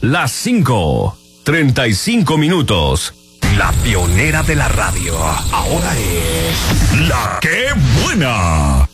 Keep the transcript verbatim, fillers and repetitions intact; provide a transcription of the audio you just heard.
las cinco, treinta y cinco minutos. La pionera de la radio, ahora es... ¡La Qué Buena!